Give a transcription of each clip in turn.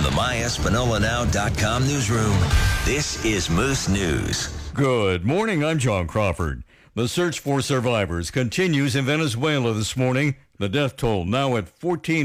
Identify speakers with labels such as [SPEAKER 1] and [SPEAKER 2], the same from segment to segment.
[SPEAKER 1] the MyEspanolaNow.com newsroom, this is Moose News.
[SPEAKER 2] Good morning, I'm John Crawford. The search for survivors continues in Venezuela this morning. The death toll now at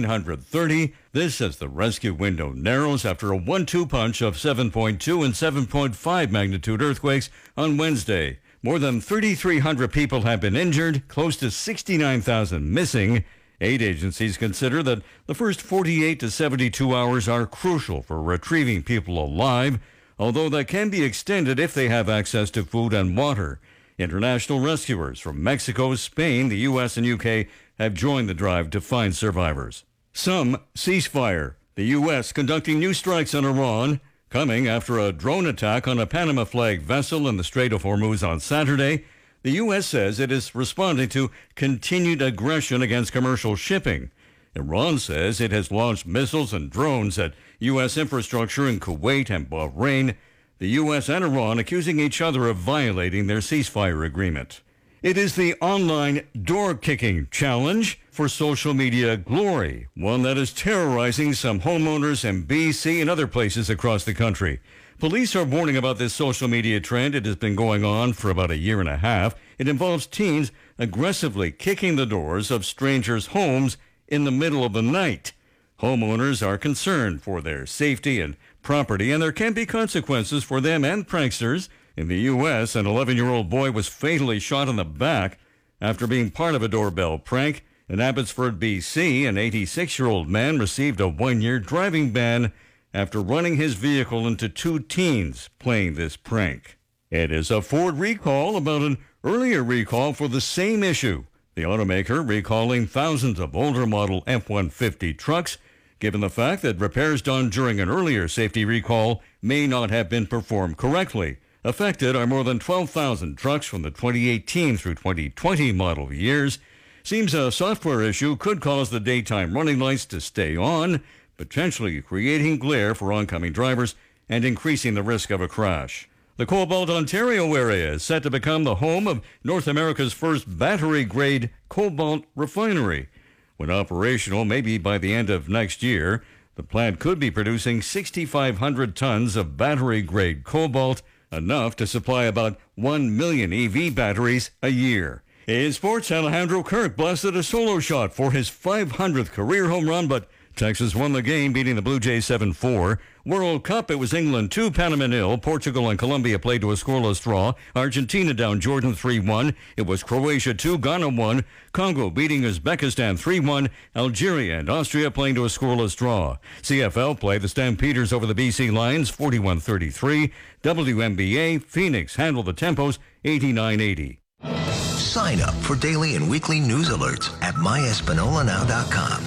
[SPEAKER 2] 1,430. This as the rescue window narrows after a 1-2 punch of 7.2 and 7.5 magnitude earthquakes on Wednesday. More than 3,300 people have been injured, close to 69,000 missing. Aid agencies consider that the first 48 to 72 hours are crucial for retrieving people alive, although that can be extended if they have access to food and water. International rescuers from Mexico, Spain, the U.S., and U.K. have joined the drive to find survivors. Some ceasefire. The U.S. conducting new strikes on Iran, coming after a drone attack on a Panama flag vessel in the Strait of Hormuz on Saturday. The U.S. says it is responding to continued aggression against commercial shipping. Iran says it has launched missiles and drones at U.S. infrastructure in Kuwait and Bahrain. The U.S. and Iran accusing each other of violating their ceasefire agreement. It is the online door-kicking challenge for social media glory, one that is terrorizing some homeowners in B.C. and other places across the country. Police are warning about this social media trend. It has been going on for about a year and a half. It involves teens aggressively kicking the doors of strangers' homes in the middle of the night. Homeowners are concerned for their safety and property, and there can be consequences for them and pranksters. In the U.S., an 11-year-old boy was fatally shot in the back after being part of a doorbell prank. In Abbotsford, B.C., an 86-year-old man received a 1-year driving ban after running his vehicle into 2 teens playing this prank. It is a Ford recall about an earlier recall for the same issue. The automaker recalling thousands of older model F-150 trucks, given the fact that repairs done during an earlier safety recall may not have been performed correctly. Affected are more than 12,000 trucks from the 2018 through 2020 model years. Seems a software issue could cause the daytime running lights to stay on, potentially creating glare for oncoming drivers and increasing the risk of a crash. The Cobalt, Ontario area is set to become the home of North America's first battery-grade cobalt refinery. When operational, maybe by the end of next year, the plant could be producing 6,500 tons of battery-grade cobalt, enough to supply about 1 million EV batteries a year. In sports, Alejandro Kirk blasted a solo shot for his 500th career home run, but Texas won the game, beating the Blue Jays 7-4. World Cup, it was England 2, Panama 0. Portugal and Colombia played to a scoreless draw. Argentina down Jordan 3-1. It was Croatia 2, Ghana 1. Congo beating Uzbekistan 3-1. Algeria and Austria playing to a scoreless draw. CFL play, the Stampeders over the BC Lions 41-33. WNBA, Phoenix handled the Tempos 89-80.
[SPEAKER 1] Sign up for daily and weekly news alerts at MyEspanolaNow.com.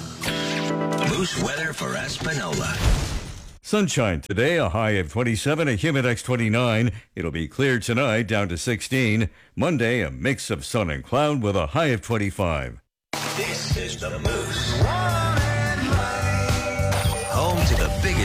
[SPEAKER 1] Moose weather for Espanola.
[SPEAKER 2] Sunshine today, a high of 27, a Humidex 29. It'll be clear tonight, down to 16. Monday, a mix of sun and cloud with a high of 25.
[SPEAKER 1] This is the Moose.